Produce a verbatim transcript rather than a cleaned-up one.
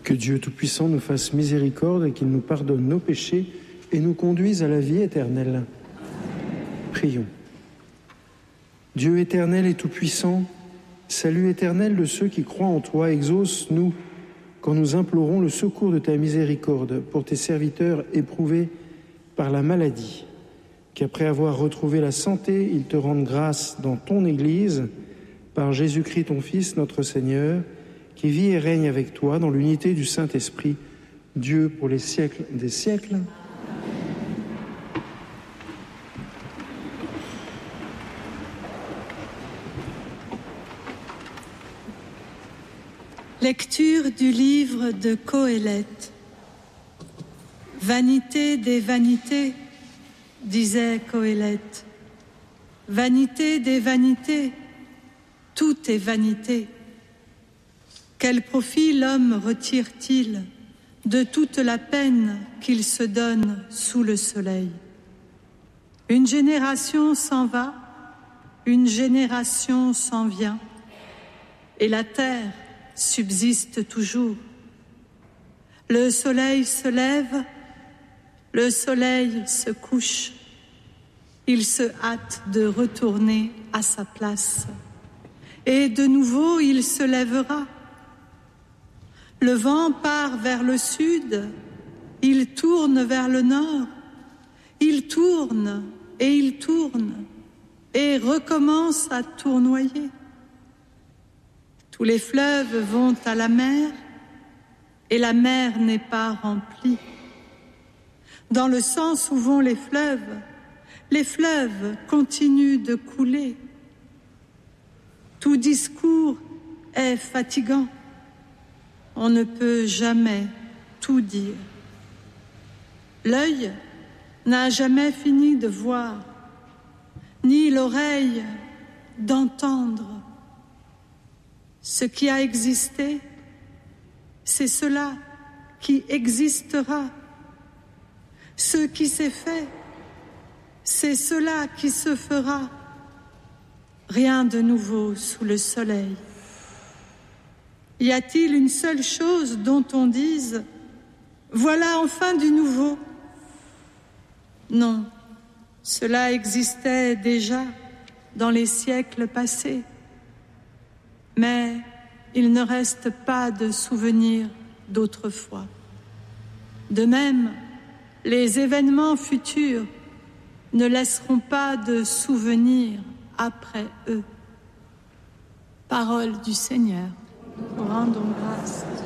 Que Dieu Tout-Puissant nous fasse miséricorde et qu'il nous pardonne nos péchés et nous conduise à la vie éternelle. Prions. Dieu éternel et Tout-Puissant, salut éternel de ceux qui croient en toi, exauce-nous quand nous implorons le secours de ta miséricorde pour tes serviteurs éprouvés par la maladie, qu'après avoir retrouvé la santé, ils te rendent grâce dans ton Église, par Jésus-Christ ton Fils, notre Seigneur, qui vit et règne avec toi dans l'unité du Saint-Esprit, Dieu pour les siècles des siècles. Lecture du livre de Qoéleth. Vanité des vanités, disait Qoéleth. Vanité des vanités, tout est vanité. Quel profit l'homme retire-t-il de toute la peine qu'il se donne sous le soleil? Une génération s'en va, une génération s'en vient, et la terre subsiste toujours. Le soleil se lève, le soleil se couche. Il se hâte de retourner à sa place. Et de nouveau, il se lèvera. Le vent part vers le sud, il tourne vers le nord, il tourne et il tourne et recommence à tournoyer. Tous les fleuves vont à la mer et la mer n'est pas remplie. Dans le sens où vont les fleuves, les fleuves continuent de couler. Tout discours est fatigant. On ne peut jamais tout dire. L'œil n'a jamais fini de voir, ni l'oreille d'entendre. Ce qui a existé, c'est cela qui existera. Ce qui s'est fait, c'est cela qui se fera. Rien de nouveau sous le soleil. Y a-t-il une seule chose dont on dise « Voilà enfin du nouveau » ? Non, cela existait déjà dans les siècles passés. Mais il ne reste pas de souvenirs d'autrefois. De même, les événements futurs ne laisseront pas de souvenirs après eux. Parole du Seigneur. Rendons grâce.